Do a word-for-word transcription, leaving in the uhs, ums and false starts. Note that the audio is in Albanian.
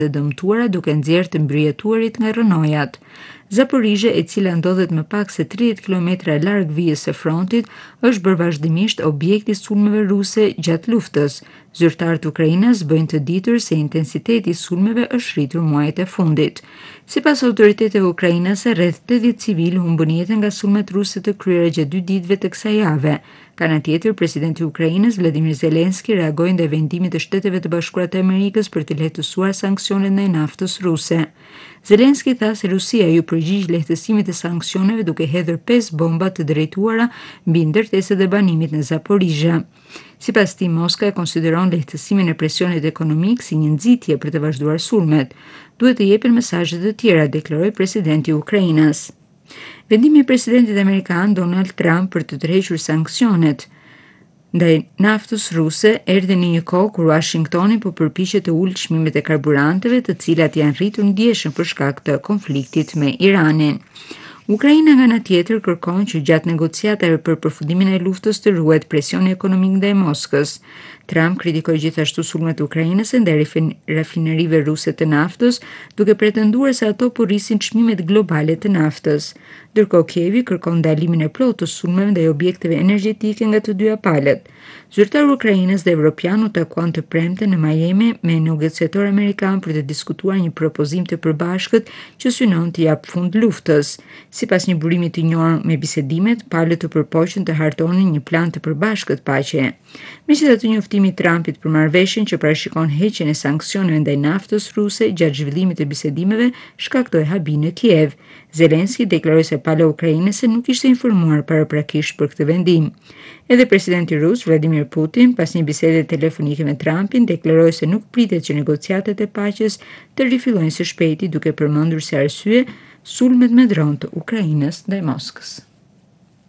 të dëmtuara duke nxjerrë të mbrojtuarit nga rrënojat. Zaporizhia, e cila ndodhet më pak se tridhjetë kilometra larg vijës së frontit, është bërë vazhdimisht objekti i sulmeve ruse gjatë luftës. Zyrtarët ukrainas bëjnë të ditur se intensiteti i sulmeve është rritur muajt e fundit. Sipas autoriteteve ukrainase, rreth tetëdhjetë civil humbën jetën nga sulmet ruse të kryera gjatë dy ditëve të kësaj jave. Kana tjetër, presidenti i Ukrainës Vladimir Zelenski reagoi ndaj vendimit të Shteteve të Bashkuara të Amerikës për të lehtësuar sanksionet ndaj naftës ruse. Zelenski tha se Rusia ju përgjigj lehtësimit të sanksioneve duke hedhur pesë bomba të drejtuara mbi ndërtesat e banimit në Zaporizhia. Sipas tij, Moska e konsideron lehtësimin e presionit ekonomik si një nxitje për të vazhduar sulmet. Duhet të jepen mesazhe të tjera, deklaroi presidenti i Ukrainës. Vendimi i presidentit amerikan Donald Trump për të tërhequr sanksionet ndaj naftës ruse erdhi në një kohë kur Washingtoni po përpiqet të ulë çmimet e karburanteve, të cilat janë rritur ndjeshëm për shkak të konfliktit me Iranin. Ukraina nga ana tjetër kërkon që gjatë negociatave për përfundimin e luftës të ruhet presioni ekonomik ndaj Moskës. Trump kritikoi gjithashtu sulmet e Ukrainës ndaj rafinerive ruse të naftës, duke pretenduar se ato po rrisin çmimet globale të naftës. Ndërkohë Kievi kërkon ndalimin e plotë të sulmeve ndaj objekteve energjetike nga të dyja palët. Zyrtarët Ukrainës dhe evropian u takuan të premten në Miami me negociator amerikan për të diskutuar një propozim të përbashkët që synon të japë fund luftës. Sipas një burimi të njohur me bisedimet, palët të përpoqen të hartonin një plan të përbashkët paqe. Megjithatë, njoftimi i Trumpit për marrëveshjen që parashikon heqjen e sanksioneve ndaj naftës ruse gjatë zhvillimit të bisedimeve shkaktoi habi në Kiev. Zelenski deklaroi se pala ukrainase nuk ishte informuar paraprakisht për këtë vendim. Edhe presidenti rus Vladimir Putin, pas një bisede telefonike me Trumpin, deklaroi se nuk pritet që negociatat e paqes të rifillojnë së shpejti, duke përmendur si arsye sulmet me dron të Ukrainës ndaj Moskës.